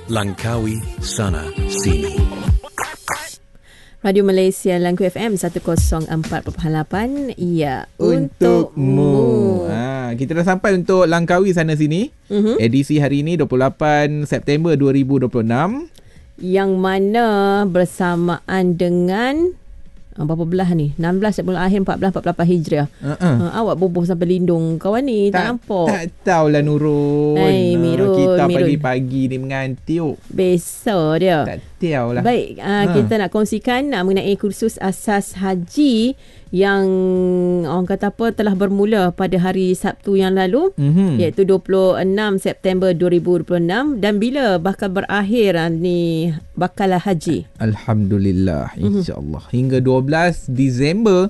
Langkawi Sana Sini. Radio Malaysia Langkawi FM 104.8. Ya, untukmu. Kita dah sampai untuk Langkawi Sana Sini. Edisi hari ini 28 September 2026. Yang mana bersamaan dengan berapa belah ni? 16 bulan akhir 1448 Hijriah. Awak bubuh sampai lindung kawan ni, tak nampak. Tak tahulah Nurul. Mirul, kita Mirul. pagi-pagi ni mengantuk. Besar dia. Tak tahulah. Baik, kita nak kongsikan mengenai kursus asas haji yang orang kata apa telah bermula pada hari Sabtu yang lalu, iaitu 26 September 2026, dan bila bakal berakhir ni bakalah haji? Alhamdulillah, insya-Allah hingga 12 Disember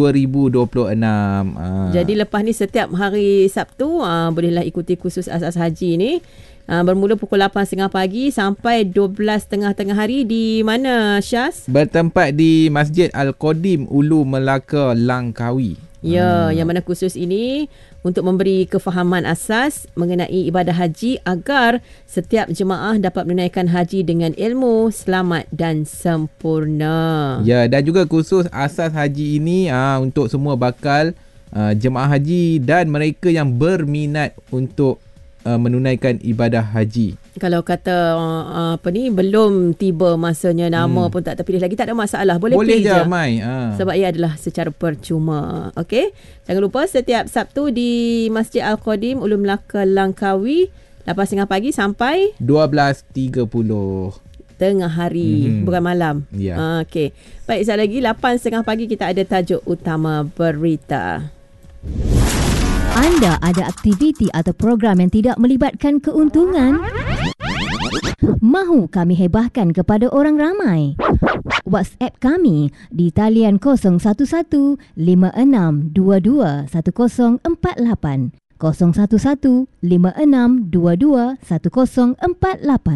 2026. Jadi lepas ni setiap hari Sabtu bolehlah ikuti kursus asas haji ni. Bermula pukul 8.30 pagi sampai 12.30 tengah hari. Di mana, Syaz? Bertempat di Masjid Al-Qadim Ulu Melaka, Langkawi. Ya, yang mana kursus ini untuk memberi kefahaman asas mengenai ibadah haji agar setiap jemaah dapat menunaikan haji dengan ilmu, selamat dan sempurna. Ya, dan juga kursus asas haji ini untuk semua bakal jemaah haji dan mereka yang berminat untuk menunaikan ibadah haji. Kalau kata belum tiba masanya, nama pun tak terpilih lagi, tak ada masalah, boleh je je. Mai. Sebab ia adalah secara percuma. Okey, jangan lupa setiap Sabtu di Masjid Al-Qadim Ulu Melaka, Langkawi, 8.30 pagi sampai 12.30 tengah hari, bukan malam. Ya. Okey, baik, sekali lagi 8.30 pagi kita ada tajuk utama berita. Anda ada aktiviti atau program yang tidak melibatkan keuntungan? Mahu kami hebahkan kepada orang ramai? WhatsApp kami di talian 011 5622 1048 011 5622 1048.